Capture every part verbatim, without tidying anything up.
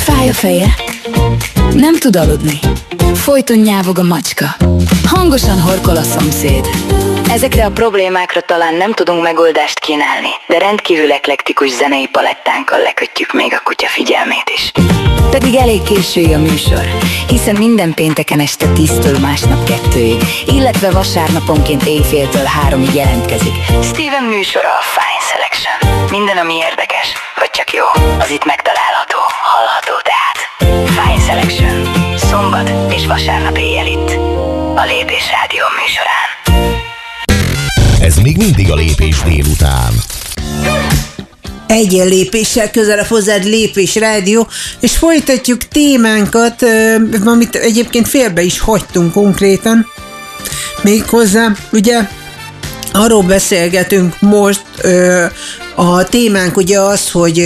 Fáj a feje? Nem tud aludni. Folyton nyávog a macska. Hangosan horkol a szomszéd. Ezekre a problémákra talán nem tudunk megoldást kínálni, de rendkívül eklektikus zenei palettánkkal lekötjük még a kutya figyelmét is. Pedig elég késői a műsor, hiszen minden pénteken este tíztől másnap kettőig, illetve vasárnaponként éjféltől háromig jelentkezik Steven műsora a Fine Selection. Minden, ami érdekes, vagy csak jó, az itt megtalálható, hallható tehát. Fine Selection. Szombat és vasárnap éjjel itt, a Lépés Rádió műsorán. Ez még mindig a Lépés délután. Egy lépéssel közelebb hozzád Lépés Rádió, és folytatjuk témánkat, amit egyébként félbe is hagytunk konkrétan. Méghozzá, ugye, arról beszélgetünk most, a témánk ugye az, hogy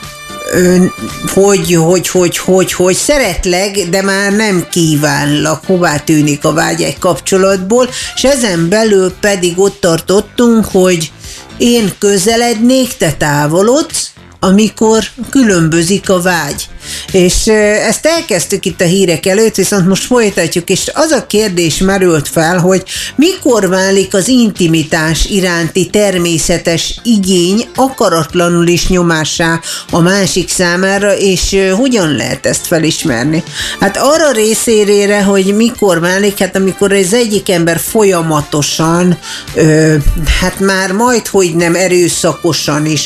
hogy, hogy, hogy, hogy, hogy szeretlek, de már nem kívánlak, hová tűnik a vágy egy kapcsolatból, és ezen belül pedig ott tartottunk, hogy én közelednék, te távolodsz, amikor különbözik a vágy. És ezt elkezdtük itt a hírek előtt, viszont most folytatjuk, és az a kérdés merült fel, hogy mikor válik az intimitás iránti természetes igény akaratlanul is nyomássá a másik számára, és hogyan lehet ezt felismerni? Hát arra részérére, hogy mikor válik, hát amikor az egyik ember folyamatosan, ö, hát már majd, hogy nem erőszakosan is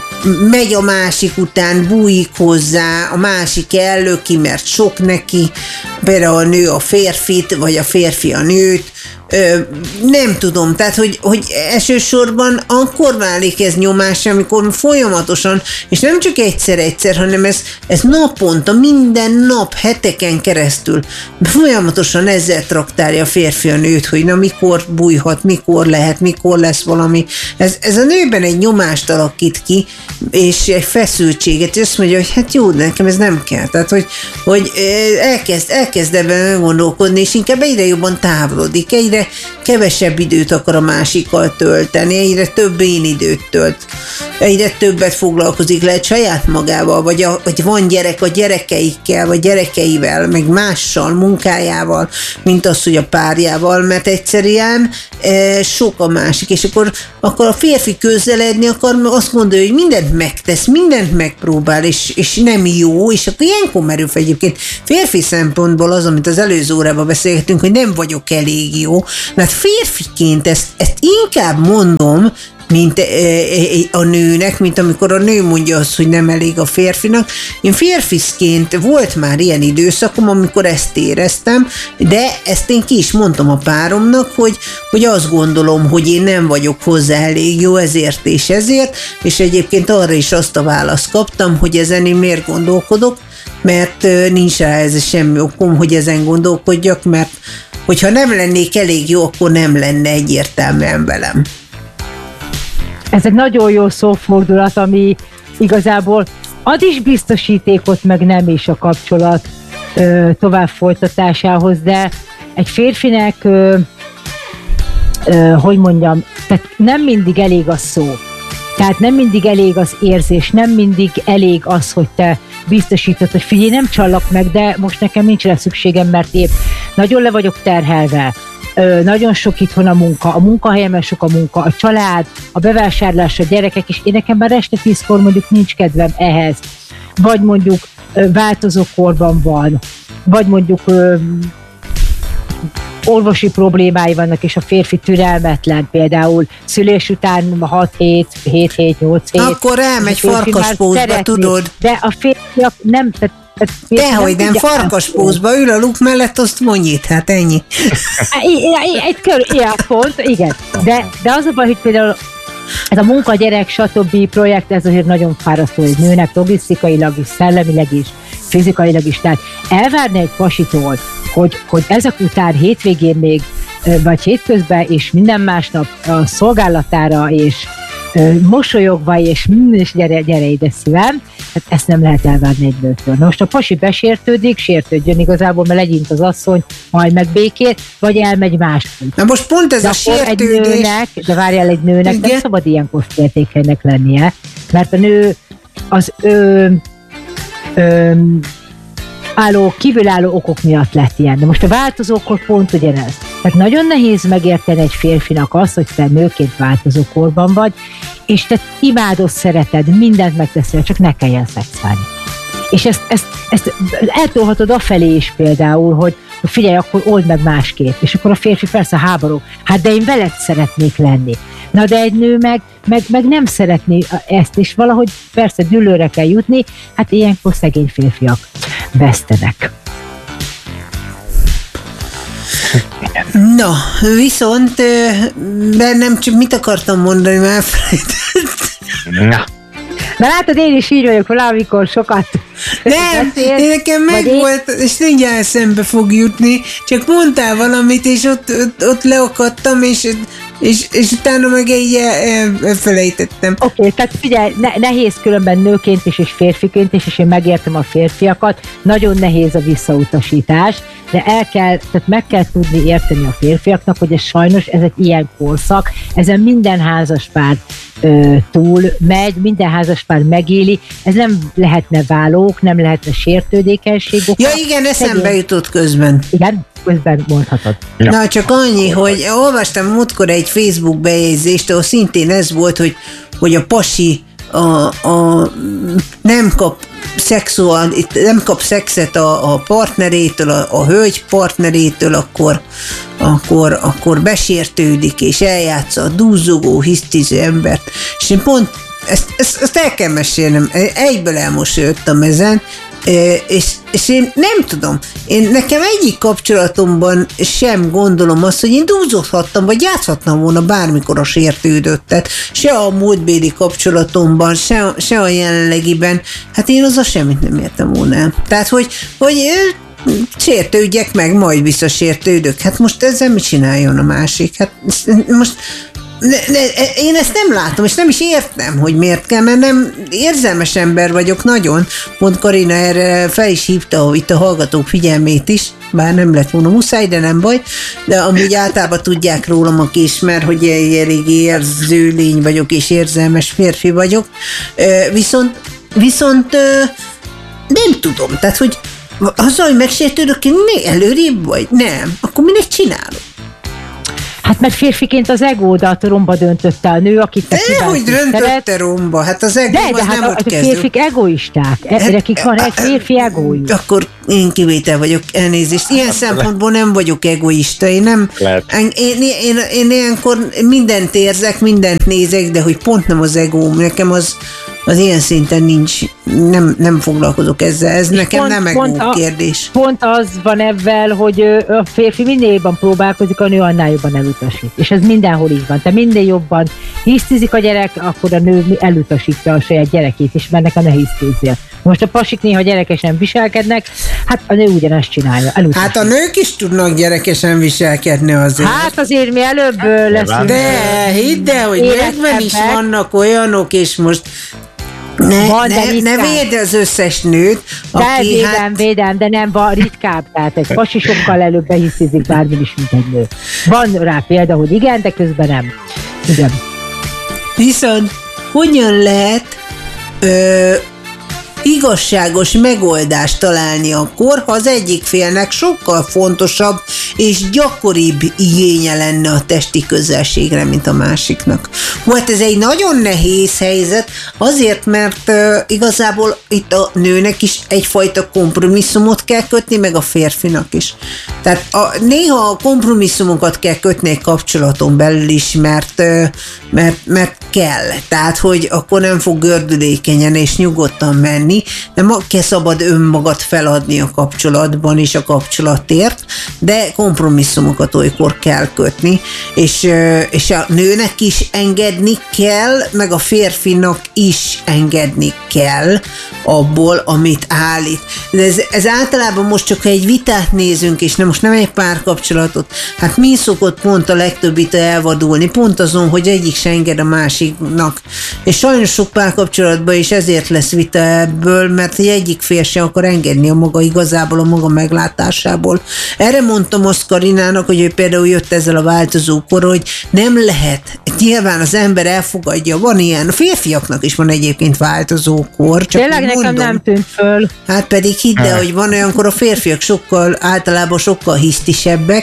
megy a másik után, bújik hozzá, a másik ellöki, mert sok neki, például a nő a férfit, vagy a férfi a nőt, Ö, nem tudom, tehát, hogy, hogy elsősorban akkor válik ez nyomásra, amikor folyamatosan, és nem csak egyszer-egyszer, hanem ez, ez naponta, minden nap, heteken keresztül folyamatosan ezzel traktálja a férfi a nőt, hogy na mikor bújhat, mikor lehet, mikor lesz valami. Ez, ez a nőben egy nyomást alakít ki, és egy feszültséget, és azt mondja, hogy hát jó, de nekem ez nem kell. Tehát, hogy, hogy elkezd, elkezd ebben gondolkodni, és inkább egyre jobban távolodik, egyre kevesebb időt akar a másikkal tölteni, egyre több én időt tölt, egyre többet foglalkozik lehet saját magával, vagy, a, vagy van gyerek a gyerekeikkel, vagy gyerekeivel, meg mással, munkájával, mint az, hogy a párjával, mert egyszerűen e, sok a másik, és akkor, akkor a férfi közeledni akar, azt gondolja, hogy mindent megtesz, mindent megpróbál, és, és nem jó, és akkor ilyenkor merül fel egyébként férfi szempontból az, amit az előző órában beszélgetünk, hogy nem vagyok elég jó, mert férfiként ezt, ezt inkább mondom, mint a nőnek, mint amikor a nő mondja azt, hogy nem elég a férfinak. Én férfiszként volt már ilyen időszakom, amikor ezt éreztem, de ezt én ki is mondtam a páromnak, hogy, hogy azt gondolom, hogy én nem vagyok hozzá elég jó ezért és ezért, és egyébként arra is azt a választ kaptam, hogy ezen én miért gondolkodok, mert nincs rá ez semmi okom, hogy ezen gondolkodjak, mert hogyha nem lennék elég jó, akkor nem lenne egyértelműen velem. Ez egy nagyon jó szófordulat, ami igazából ad is biztosítékot, meg nem is a kapcsolat ö, tovább folytatásához, de egy férfinek, ö, ö, hogy mondjam, tehát nem mindig elég a szó. Tehát nem mindig elég az érzés, nem mindig elég az, hogy te biztosítod, hogy figyelj, nem csallak meg, de most nekem nincs rá szükségem, mert épp nagyon le vagyok terhelve. Ö, nagyon sok itthon a munka, a munkahelyemen sok a munka, a család, a bevásárlás, a gyerekek, és én nekem már este tízkor mondjuk nincs kedvem ehhez. Vagy mondjuk ö, változó korban van, vagy mondjuk ö, orvosi problémái vannak, és a férfi türelmetlen, például szülés után hat hét, hét hét, nyolc hét. Akkor elmegy farkaspózba, tudod. De a férfiak nem... Tehát dehogy nem, farkaspózba ül a luk mellett, azt mondjít, hát ennyi. Egy kör, ilyen pont, igen. De, de az a baj, hogy például ez a munka, gyerek, stb. Projekt, ez azért nagyon fárasztó egy nőnek, logisztikailag is, szellemileg is, fizikailag is. Tehát elvárni egy pasitól, hogy, hogy ezek után hétvégén még, vagy hétközben, és minden másnap a szolgálatára, és mosolyogva, és, és gyere, gyere ide szívem, hát ezt nem lehet elvárni egy nőtől. Na most a pasi besértődik, sértődjön igazából, mert legyint az asszony, majd meg békét, vagy elmegy máskor. Na most pont ez de a sértődés... Egy nőnek, de várjál, egy nőnek igen? Nem szabad ilyenkor féltékenynek lennie, mert a nő az ő öm, álló, kívülálló okok miatt lett ilyen. De most a változókor pont ugyanez. Tehát nagyon nehéz megérteni egy férfinak azt, hogy te nőként változó korban vagy, és te imádod, szereted, mindent megteszel, csak ne kelljen szexelni. És ezt, ezt, ezt eltolhatod afelé is például, hogy figyelj, akkor old meg másképp. És akkor a férfi persze háború. Hát de én veled szeretnék lenni. Na de egy nő meg, meg, meg nem szeretné ezt, és valahogy persze dűlőre kell jutni, hát ilyenkor szegény férfiak vesztenek. Na, viszont bennem csak mit akartam mondani, már elfelejtettem. Na. Na látod, én is így vagyok valamikor sokat. Nem, én nekem meg én... volt, és mindjárt szembe fog jutni, csak mondtál valamit, és ott, ott, ott leakadtam, és, és, és utána meg így elfelejtettem. Oké, okay, tehát figyelj, ne, nehéz különben nőként is, és férfiként is, és én megértem a férfiakat, nagyon nehéz a visszautasítás, de el kell, tehát meg kell tudni érteni a férfiaknak, hogy ez sajnos, ez egy ilyen korszak, ezen minden házaspár ö, túl megy, minden házaspár megéli, ez nem lehetne válók, nem lehetne sértődékenység. Ja igen, eszembe jutott közben. Igen, közben mondhatod. Ja. Na csak annyi, hogy olvastam múltkor egy Facebook bejegyzést, ahol szintén ez volt, hogy, hogy a pasi a, a, nem kap szexuál, nem kap szexet a, a partnerétől, a, a hölgy partnerétől, akkor, akkor, akkor besértődik, és eljátsza a dúzzogó, hisztiző embert. És én pont ezt, ezt, ezt el kell mesélnem, egyből elmosolyodtam ezen, és, és én nem tudom, én nekem egyik kapcsolatomban sem gondolom azt, hogy én dúzoghattam, vagy játszhattam volna bármikor a sértődöttet, se a múltbéli kapcsolatomban, se, se a jelenlegiben, hát én azzal semmit nem értem volna el. Tehát, hogy, hogy sértődjek meg, majd visszasértődök. Hát most ezzel mit csináljon a másik? Hát most Ne, ne, én ezt nem látom, és nem is értem, hogy miért kell, mert nem érzelmes ember vagyok nagyon. Pont Karina erre fel is hívta itt a hallgatók figyelmét is, bár nem lett volna muszáj, de nem baj, de amúgy általában tudják rólam, aki ismer, hogy elég érző lény vagyok, és érzelmes férfi vagyok. Viszont, viszont nem tudom, tehát, hogy azzal, hogy megsértődök, én előrébb vagy? Nem. Akkor minek csinálok? Hát mert férfiként az egódat romba döntötte a nő, akit te kíváncsi. Dehogy döntötte romba, hát az egó de, az de hát nem a, ott a férfik egoisták, hát, nekik van egy férfi egójuk. Akkor én kivétel vagyok, elnézést. Ilyen hát, szempontból nem vagyok egoista, én nem, én, én, én, én ilyenkor mindent érzek, mindent nézek, de hogy pont nem az egóm, nekem az az ilyen szinten nincs, nem, nem foglalkozok ezzel, ez nekem pont, nem egó kérdés. Pont az van ebben, hogy a férfi minél jobban próbálkozik, a nő annál jobban elutasít. És ez mindenhol így van. Te minél jobban hisztizik a gyerek, akkor a nő elutasítja a saját gyerekét, és mennek a ne hisztizzél. Most a pasik néha gyerekesen viselkednek, hát a nő ugyanezt csinálja. Elutasít. Hát a nők is tudnak gyerekesen viselkedni azért. Hát azért mi előbb leszünk. De hidd el, hogy nőkben is vannak olyanok, és most Ne, van, ne, ne védd az összes nőt, de aki védem, hát... védem, de nem van ritkább, tehát egy pasi sokkal előbb behiszizik bármin is, mint egy nő. Van rá példa, hogy igen, de közben nem. Igen. Viszont hogyan lehet ö, igazságos megoldást találni akkor, ha az egyik félnek sokkal fontosabb és gyakoribb igénye lenne a testi közelségre, mint a másiknak. Hát ez egy nagyon nehéz helyzet, azért, mert uh, igazából itt a nőnek is egyfajta kompromisszumot kell kötni, meg a férfinak is. Tehát a, néha a kompromisszumokat kell kötni egy kapcsolaton belül is, mert, uh, mert, mert kell. Tehát, hogy akkor nem fog gördülékenyen és nyugodtan menni, nem kell szabad önmagad feladni a kapcsolatban és a kapcsolatért, de kompromisszumokat olykor kell kötni, és, és a nőnek is engedni kell, meg a férfinak is engedni kell abból, amit állít. De ez, ez általában most csak egy vitát nézünk, és nem, most nem egy párkapcsolatot, hát mi szokott pont a legtöbb itt elvadulni, pont azon, hogy egyik se enged a másiknak. És sajnos sok párkapcsolatban is ezért lesz vita ebből, mert egyik fél sem akar engedni a maga igazából, a maga meglátásából. Erre mondtam Oszkarinának, hogy ő például jött ezzel a változókor, hogy nem lehet. Nyilván az ember elfogadja, van ilyen, a férfiaknak is van egyébként változókor. Csak tényleg nekem mondom, nem tűnt föl. Hát pedig hidd el, hogy van olyankor a férfiak sokkal, általában sokkal hisztisebbek,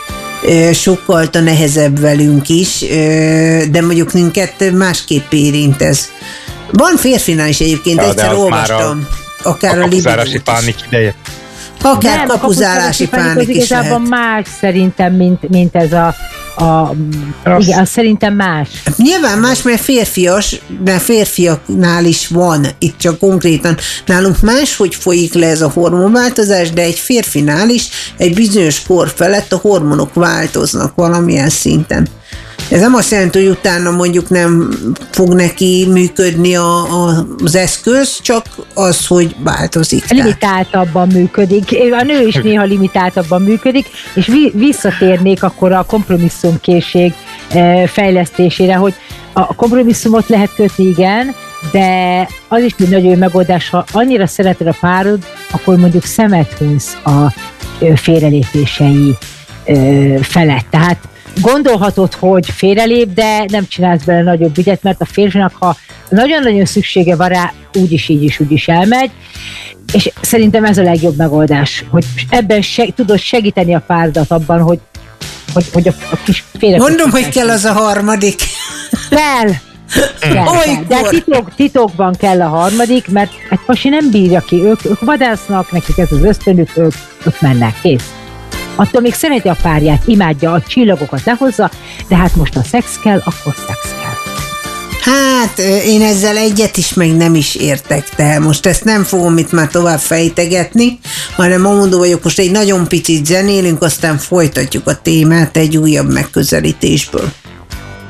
sokkal nehezebb velünk is, de mondjuk minket másképp érint ez. Van férfinál is egyébként, ja, egyszer olvastam. A, akár a, a kapuzárási pánik ideje. Akár nem, kapuzárási pánik, pánik is lehet. Igazából más szerintem, mint, mint ez a A, igen, az szerintem más. Nyilván más, mert férfias, mert férfiaknál is van, itt csak konkrétan nálunk máshogy folyik le ez a hormonváltozás, de egy férfinál is egy bizonyos kor felett a hormonok változnak valamilyen szinten. Ez nem azt jelenti, hogy utána mondjuk nem fog neki működni a, a, az eszköz, csak az, hogy változik. Limitáltabban működik. A nő is néha limitáltabban működik, és visszatérnék akkor a kompromisszumkészség fejlesztésére, hogy a kompromisszumot lehet kötni, igen, de az is egy nagyon jó megoldás, ha annyira szereted a párod, akkor mondjuk szemet húz a félrelépései felett. Tehát gondolhatod, hogy félrelép, de nem csinálsz bele nagyobb ügyet, mert a férfinak, ha nagyon-nagyon szüksége van rá, úgyis így is, úgy is elmegy, és szerintem ez a legjobb megoldás, hogy ebben seg- tudod segíteni a párodat abban, hogy, hogy, hogy a, a kis félre... Mondom, hogy kell az a harmadik. Kell! kell, kell. De titok, titokban kell a harmadik, mert egy pasi nem bírja ki, ők, ők vadásznak, nekik ez az ösztönük, ők, ők mennek, kész. Attól még szereti a párját, imádja, a csillagokat lehozza, de hát most a szex kell, akkor szex kell. Hát én ezzel egyet is meg nem is értek, de most ezt nem fogom itt már tovább fejtegetni, hanem mondom vagyok, most egy nagyon picit zenélünk, aztán folytatjuk a témát egy újabb megközelítésből.